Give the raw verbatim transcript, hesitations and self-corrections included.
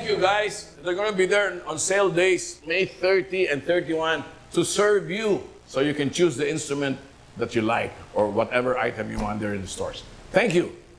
thank you guys. They're going to be there on sale days, May thirtieth and thirty-first, to serve you so you can choose the instrument that you like or whatever item you want there in the stores. Thank you.